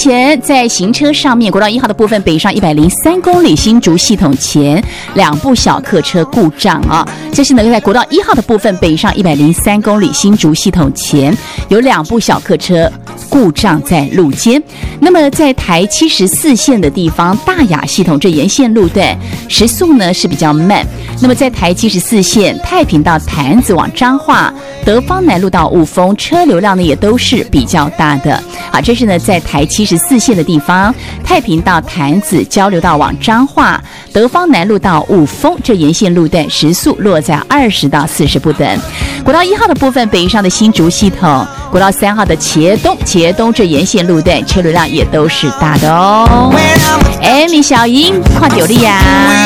前在行车上面，国道1号的部分北上103公里，新竹系统前2部小客车故障啊。这是能在国道1号的部分北上103公里，新竹系统前有2部小客车故障在路肩。那么在台74线的地方，大雅系统这沿线路段时速呢是比较慢。那么在台74线太平到潭子往彰化，德芳南路到雾峰，车流量呢也都是比较大的。好，这是呢在台74线的地方，太平到潭子交流道往彰化，德芳南路到雾峰这沿线路段时速落在20到40不等。国道1号的部分北上的新竹系统，国道3号的茄东这沿线路段车流量也都是大的哦。米小英，快点力呀！